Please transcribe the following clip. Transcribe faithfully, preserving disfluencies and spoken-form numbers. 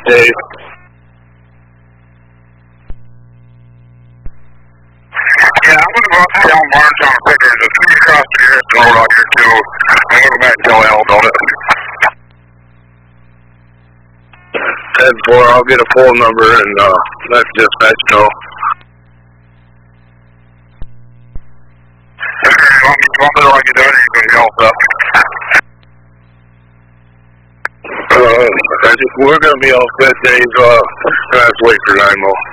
Dave. Yeah, I'm going to go out to Elm Barnes on a quicker. Just swing across the Harrison Road out here, too. I'm going to go back and tell Al about it. ten four, I'll get a phone number and uh, let dispatch know. You want me to want me to like you doing it, you're going to yell up. Uh, I think we're going to be all set, Dave. Uh, let's wait for nine more.